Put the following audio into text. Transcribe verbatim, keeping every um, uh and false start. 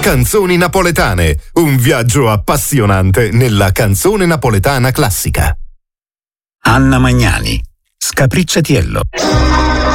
Canzoni napoletane, un viaggio appassionante nella canzone napoletana classica. Anna Magnani, Scapricciatiello.